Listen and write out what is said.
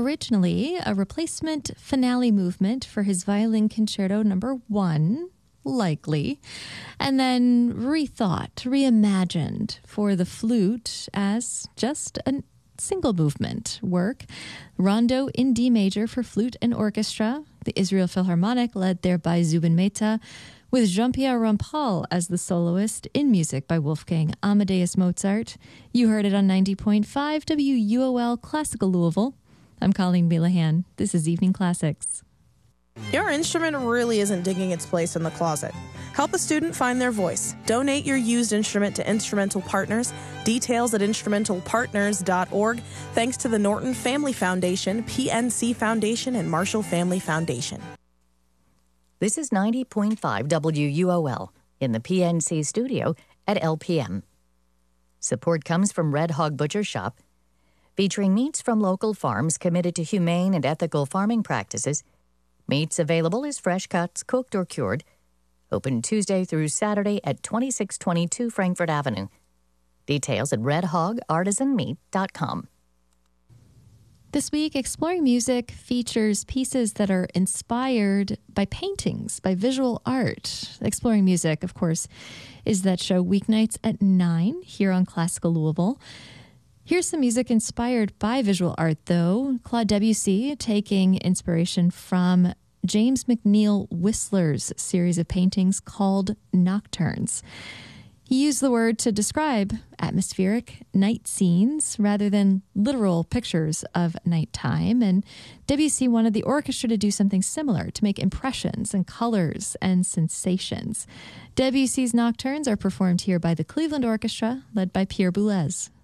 originally a replacement finale movement for his Violin Concerto No. 1, likely, and then rethought, reimagined for the flute as just a single movement work. Rondo in D major for flute and orchestra, the Israel Philharmonic, led there by Zubin Mehta, with Jean-Pierre Rampal as the soloist, in music by Wolfgang Amadeus Mozart. You heard it on 90.5 WUOL Classical Louisville. I'm Colleen Milahan. This is Evening Classics. Your instrument really isn't digging its place in the closet. Help a student find their voice. Donate your used instrument to Instrumental Partners. Details at instrumentalpartners.org. Thanks to the Norton Family Foundation, PNC Foundation, and Marshall Family Foundation. This is 90.5 WUOL in the PNC studio at LPM. Support comes from Red Hog Butcher Shop, featuring meats from local farms committed to humane and ethical farming practices. Meats available as fresh cuts, cooked or cured. Open Tuesday through Saturday at 2622 Frankfort Avenue. Details at redhogartisanmeat.com. This week, Exploring Music features pieces that are inspired by paintings, by visual art. Exploring Music, of course, is that show weeknights at 9 here on Classical Louisville. Here's some music inspired by visual art, though. Claude Debussy taking inspiration from James McNeill Whistler's series of paintings called Nocturnes. He used the word to describe atmospheric night scenes rather than literal pictures of nighttime. And Debussy wanted the orchestra to do something similar, to make impressions and colors and sensations. Debussy's Nocturnes are performed here by the Cleveland Orchestra, led by Pierre Boulez.